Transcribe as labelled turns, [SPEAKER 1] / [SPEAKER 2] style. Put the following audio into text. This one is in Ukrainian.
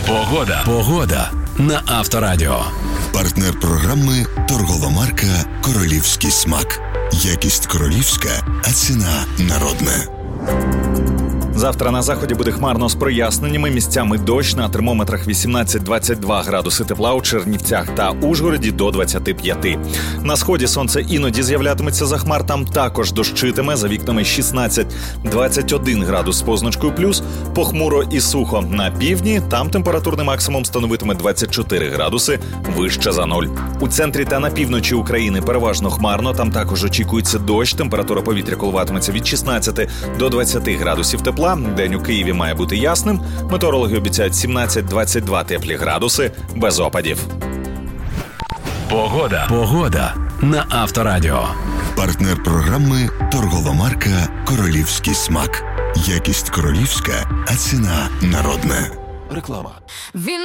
[SPEAKER 1] Погода на Авторадіо.
[SPEAKER 2] Партнер програми торгова марка «Королівський смак». Якість королівська, а ціна народна.
[SPEAKER 3] Завтра на заході буде хмарно з проясненнями, місцями дощ, на термометрах 18-22 градуси тепла, у Чернівцях та Ужгороді до 25. На сході сонце іноді з'являтиметься за хмар, там також дощитиме, за вікнами 16-21 градус з позначкою плюс, похмуро і сухо. На півдні там температурний максимум становитиме 24 градуси, вище за 0. У центрі та на півночі України переважно хмарно, там також очікується дощ, температура повітря коливатиметься від 16 до 20 градусів тепла. День у Києві має бути ясним. Метеорологи обіцяють 17-22 теплі градуси без опадів.
[SPEAKER 1] Погода на Авторадіо.
[SPEAKER 2] Партнер програми торгова марка «Королівський смак». Якість королівська, а ціна народна.
[SPEAKER 4] Реклама.